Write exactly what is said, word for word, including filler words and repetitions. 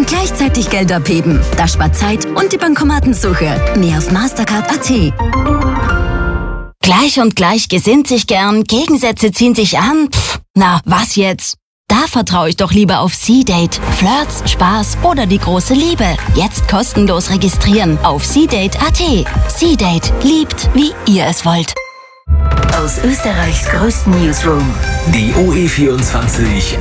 und gleichzeitig Geld abheben. Das spart Zeit und die Bankomatensuche. Mehr auf Mastercard Punkt at. Gleich und gleich gesinnt sich gern, Gegensätze ziehen sich an. Pff, na, was jetzt? Da vertraue ich doch lieber auf C-Date. Flirts, Spaß oder die große Liebe. Jetzt kostenlos registrieren auf c date Punkt at. C-Date. Liebt, wie ihr es wollt. Aus Österreichs größten Newsroom. Die O E vierundzwanzig